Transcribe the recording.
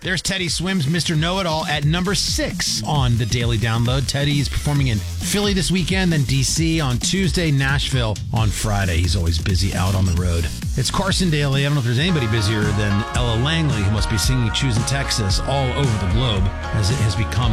There's Teddy Swims, Mr. Know-It-All, at number 6 on the Daily Download. Teddy's performing in Philly this weekend, then D.C. on Tuesday, Nashville on Friday. He's always busy out on the road. It's Carson Daly. I don't know if there's anybody busier than Ella Langley, who must be singing Choosing Texas all over the globe, as it has become